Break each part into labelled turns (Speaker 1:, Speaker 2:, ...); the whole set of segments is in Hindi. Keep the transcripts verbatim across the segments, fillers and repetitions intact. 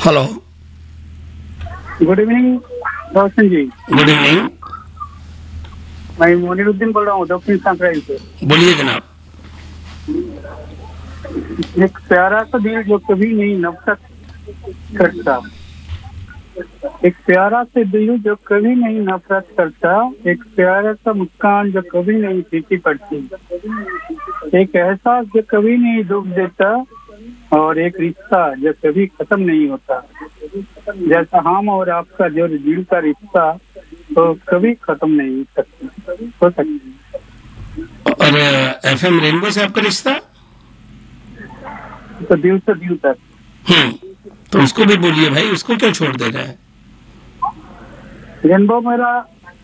Speaker 1: हेलो,
Speaker 2: गुड इवनिंग रोशन जी।
Speaker 1: Good evening.
Speaker 2: मैं मोनिरुद्दीन बोल रहा हूँ दक्षिण सांकराइल से।
Speaker 1: बोलिए जनाब।
Speaker 2: एक प्यारा सा दिल जो कभी नहीं नफरत करता, एक प्यारा सा दिल जो कभी नहीं नफरत करता, एक प्यारा सा मुस्कान जो कभी नहीं फीकी पड़ती, एक एहसास जो कभी नहीं दुख देता, और एक रिश्ता जो कभी खत्म नहीं होता। जैसा हम और आपका जो दिल का रिश्ता तो कभी खत्म नहीं हो सकता।
Speaker 1: और एफएम रेनबो से आपका रिश्ता
Speaker 2: तो दिल से दिल तक।
Speaker 1: हम्म तो उसको भी बोलिए भाई, उसको क्यों छोड़ दे रहे हैं?
Speaker 2: रेनबो मेरा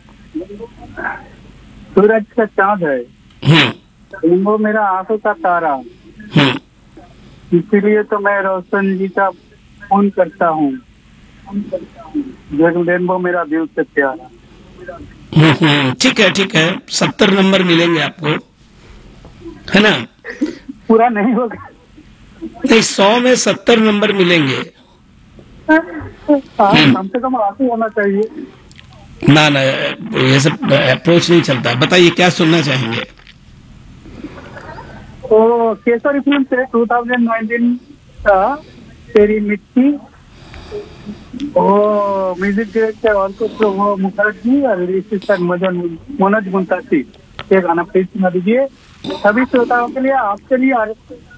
Speaker 2: सूरज का चांद है,
Speaker 1: हम्म
Speaker 2: रेनबो मेरा आंखों का तारा,
Speaker 1: हम्म
Speaker 2: इसीलिए तो मैं रोशन जी का फोन करता हूँ। रेनबो मेरा दिल से प्यारा।
Speaker 1: हम्म हम्म, ठीक है ठीक है, सत्तर नंबर मिलेंगे आपको, है ना?
Speaker 2: पूरा नहीं होगा।
Speaker 1: नहीं, सौ में सत्तर नंबर मिलेंगे।
Speaker 2: कम से कम आंसू होना चाहिए।
Speaker 1: ना ना, ये सब अप्रोच नहीं चलता। बताइए क्या सुनना चाहेंगे?
Speaker 2: तो केसरी फिल्म से टू थाउजेंड नाइनटीन का तेरी मिट्टी, वो म्यूजिक डायरेक्टर और कुछ वो मुखर्जी और लिरिसिस्ट मनोज मुंतासी, ये गाना प्लीज सुना दीजिए सभी श्रोताओं के लिए, आपके लिए और